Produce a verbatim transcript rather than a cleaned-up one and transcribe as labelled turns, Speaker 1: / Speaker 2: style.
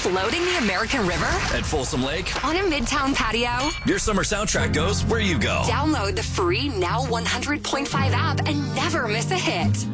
Speaker 1: floating the American River?
Speaker 2: At Folsom Lake?
Speaker 1: On a Midtown patio?
Speaker 2: Your summer soundtrack goes where you go.
Speaker 1: Download the free Now one hundred point five app and never miss a hit.